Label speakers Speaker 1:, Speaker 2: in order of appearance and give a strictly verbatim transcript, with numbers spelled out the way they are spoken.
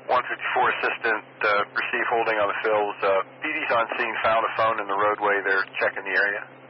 Speaker 1: one fifty-four assistant, uh, receive holding on the fills. Uh, P D's on scene, found a phone in the roadway. They're checking the area.